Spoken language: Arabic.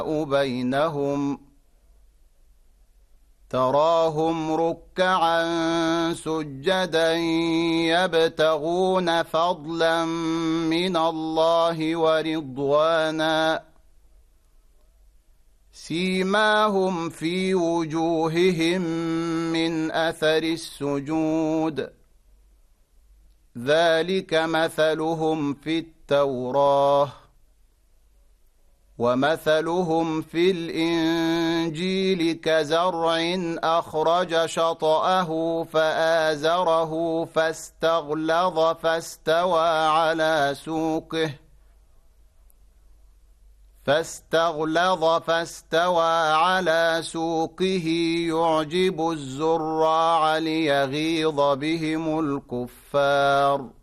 بينهم تراهم ركعا سجدا يبتغون فضلا من الله ورضوانا سيماهم في وجوههم من أثر السجود ذلك مثلهم في التوراة ومثلهم في الإنجيل كزرع أخرج شطأه فآزره فاستغلظ فاستوى على سوقه يعجب الزراع ليغيظ بهم الكفار